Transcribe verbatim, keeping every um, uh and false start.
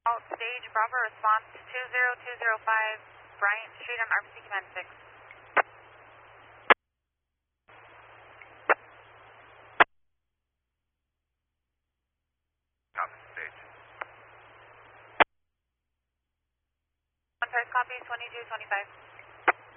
All stage Bravo response two zero two zero five Bryant Street on R F C Command six. Copy stage. One first copy twenty-two twenty-five.